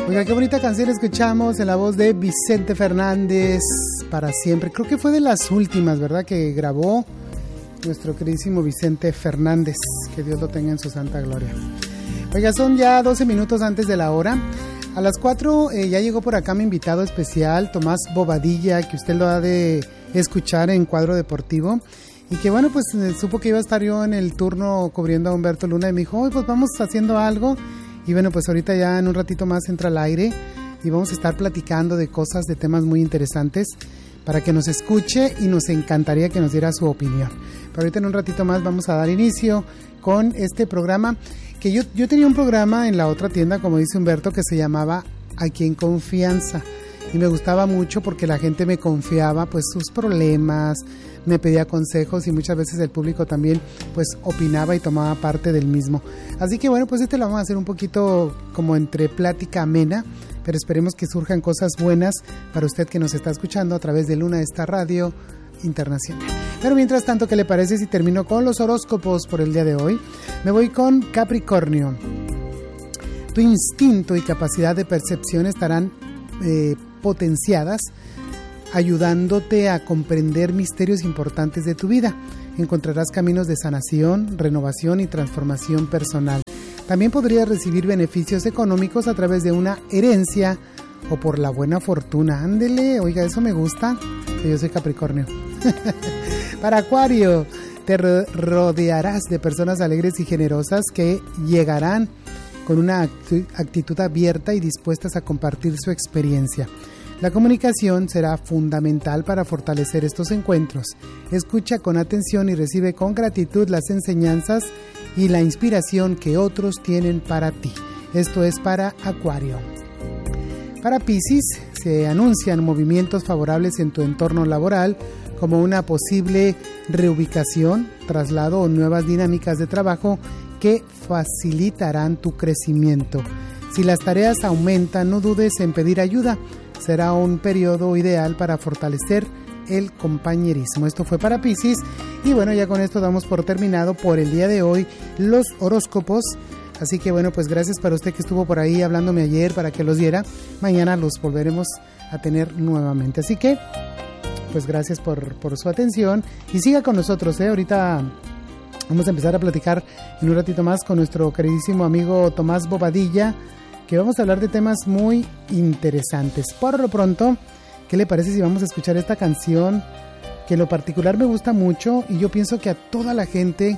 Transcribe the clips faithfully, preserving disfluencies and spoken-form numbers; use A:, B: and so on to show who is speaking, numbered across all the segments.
A: Oiga, qué bonita canción escuchamos en la voz de Vicente Fernández, Para Siempre. Creo que fue de las últimas, ¿verdad?, que grabó nuestro queridísimo Vicente Fernández. Que Dios lo tenga en su santa gloria. Oiga, son ya doce minutos antes de la hora. A las cuatro eh, ya llegó por acá mi invitado especial, Tomás Bobadilla, que usted lo ha de escuchar en Cuadro Deportivo. Y que bueno, pues eh, supo que iba a estar yo en el turno cubriendo a Humberto Luna y me dijo, oye, pues vamos haciendo algo. Y bueno, pues ahorita ya en un ratito más entra al aire y vamos a estar platicando de cosas, de temas muy interesantes para que nos escuche y nos encantaría que nos diera su opinión. Pero ahorita en un ratito más vamos a dar inicio con este programa, que yo, yo tenía un programa en la otra tienda, como dice Humberto, que se llamaba Aquí en Confianza. Y me gustaba mucho porque la gente me confiaba pues sus problemas, me pedía consejos y muchas veces el público también pues opinaba y tomaba parte del mismo. Así que bueno, pues este lo vamos a hacer un poquito como entre plática amena, pero esperemos que surjan cosas buenas para usted que nos está escuchando a través de Luna, esta radio internacional. Pero mientras tanto, ¿qué le parece si termino con los horóscopos por el día de hoy? Me voy con Capricornio. Tu instinto y capacidad de percepción estarán eh, potenciadas, ayudándote a comprender misterios importantes de tu vida. Encontrarás caminos de sanación, renovación y transformación personal. También podrías recibir beneficios económicos a través de una herencia o por la buena fortuna. Ándele, oiga, eso me gusta. Yo soy Capricornio. Para Acuario, te rodearás de personas alegres y generosas que llegarán con una actitud abierta y dispuestas a compartir su experiencia. La comunicación será fundamental para fortalecer estos encuentros. Escucha con atención y recibe con gratitud las enseñanzas y la inspiración que otros tienen para ti. Esto es para Acuario. Para Piscis, se anuncian movimientos favorables en tu entorno laboral, como una posible reubicación, traslado o nuevas dinámicas de trabajo que facilitarán tu crecimiento. Si las tareas aumentan, no dudes en pedir ayuda. Será un periodo ideal para fortalecer el compañerismo. Esto fue para Piscis. Y bueno, ya con esto damos por terminado por el día de hoy los horóscopos. Así que bueno, pues gracias para usted que estuvo por ahí hablándome ayer para que los diera. Mañana los volveremos a tener nuevamente. Así que, pues gracias por, por su atención. Y siga con nosotros, ¿eh? Ahorita vamos a empezar a platicar en un ratito más con nuestro queridísimo amigo Tomás Bobadilla, que vamos a hablar de temas muy interesantes. Por lo pronto, ¿qué le parece si vamos a escuchar esta canción que en lo particular me gusta mucho y yo pienso que a toda la gente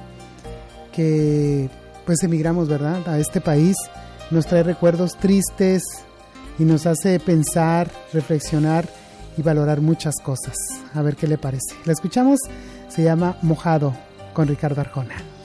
A: que pues emigramos, ¿verdad?, a este país, nos trae recuerdos tristes y nos hace pensar, reflexionar y valorar muchas cosas? A ver qué le parece. La escuchamos, se llama Mojado, con Ricardo Arjona.